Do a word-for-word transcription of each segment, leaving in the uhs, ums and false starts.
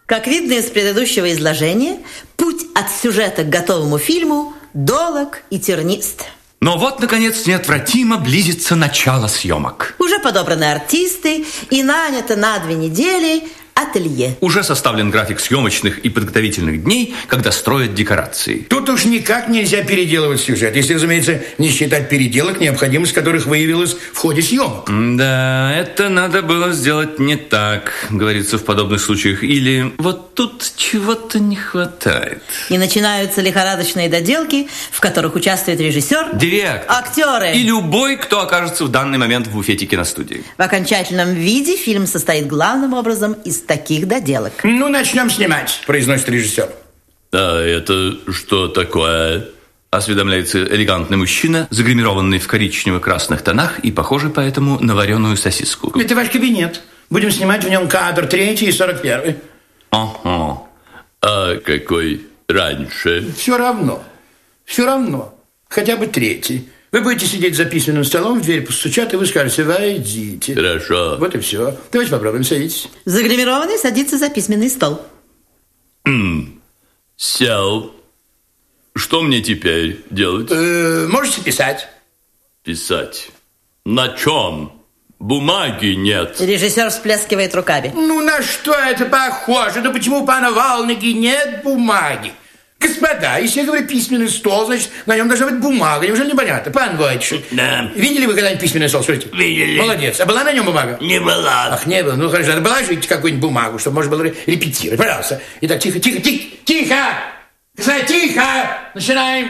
Как видно из предыдущего изложения, путь от сюжета к готовому фильму долог и тернист. Но вот, наконец, неотвратимо близится начало съемок. Уже подобраны артисты и нанято на две недели ателье. Уже составлен график съемочных и подготовительных дней, когда строят декорации. Тут уж никак нельзя переделывать сюжет, если, разумеется, не считать переделок, необходимость которых выявилась в ходе съемок. Да, это надо было сделать не так, говорится в подобных случаях. Или вот тут чего-то не хватает. И начинаются лихорадочные доделки, в которых участвует режиссер, директор, актеры и любой, кто окажется в данный момент в буфете киностудии. В окончательном виде фильм состоит главным образом из таких доделок. Ну, начнем снимать, произносит режиссер. А это что такое? Осведомляется элегантный мужчина, загримированный в коричнево-красных тонах и похожий поэтому на вареную сосиску. Это ваш кабинет. Будем снимать в нем кадр третий и сорок первый. Ага. А какой раньше? Все равно. Все равно. Хотя бы третий. Вы будете сидеть за письменным столом, в дверь постучат, и вы скажете: войдите. Хорошо. Вот и все. Давайте попробуем, садитесь. Загримированный садится за письменный стол. М-м. Сел. Что мне теперь делать? Э-э, можете писать. Писать. На чем? Бумаги нет. Режиссер всплескивает руками. Ну, на что это похоже? Да почему у пана Валныги нет бумаги? Господа, если я говорю письменный стол, значит, на нем должна быть бумага. Неужели непонятно? Пан Войтшин, да. Видели вы когда-нибудь письменный стол? Скажите. Видели. Молодец. А была на нем бумага? Не была. Ах, не было. Ну, хорошо. Надо положить какую-нибудь бумагу, чтобы можно было репетировать. Пожалуйста. Итак, тихо, тихо, тихо, тихо! Господа, тихо! Начинаем!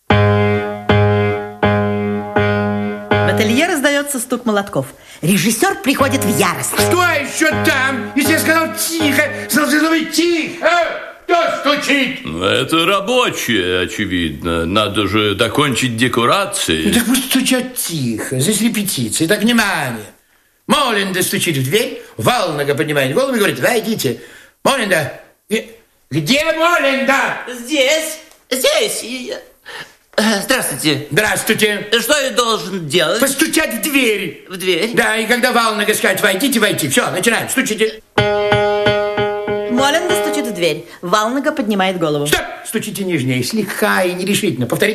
В ателье раздается стук молотков. Режиссер приходит в ярость. Кто еще там? Если я сказал тихо, должно быть тихо! Кто стучит? Это рабочие, очевидно. Надо же докончить декорации. Ну так пусть стучат тихо. Здесь репетиция. Итак, внимание. Моленда стучит в дверь, Валнага поднимает голову и говорит: войдите. Моленда, где Моленда? Здесь, здесь. Здравствуйте. Здравствуйте. Что я должен делать? Постучать в дверь. В дверь? Да, и когда Валнага скажет: войдите, войти. Все, начинаем, стучите. Моленда стучит в дверь. Валнага поднимает голову. Стоп! Стучите нежнее, слегка и нерешительно. Повтори.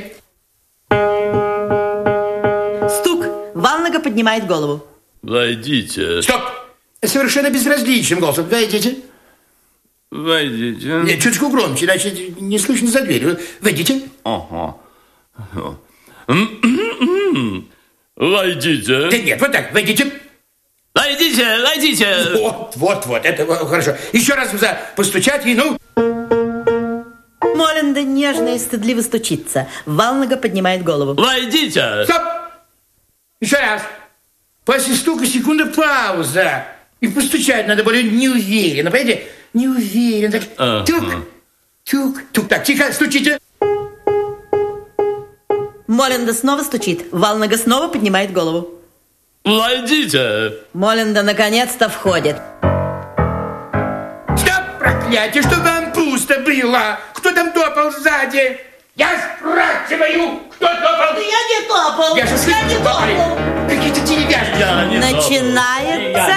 Стук. Валнага поднимает голову. Войдите. Стоп! Совершенно безразличным голосом. Войдите. Войдите. Нет, чуточку громче, иначе не слышно за дверью. Войдите. Ага. Войдите. Да нет, вот так, войдите. Войдите, войдите. Вот, вот, вот, это хорошо. Еще раз за постучать и ну... Моленда нежно и стыдливо стучится. Валнага поднимает голову. Войдите. Стоп! Еще раз. После стука секунда пауза. И постучать надо более неуверенно, понимаете? Неуверенно. Так, ага. Тук, тук, тук. Так, тихо, стучите. Моленда снова стучит. Валнага снова поднимает голову. Войдите. Моленда наконец-то входит. Стоп, проклятие, чтобы вам пусто было. Кто там топал сзади? Я спрашиваю, кто топал? Я не топал. Я же слышу, не топали. топал. Какие-то деревяшки. Начинается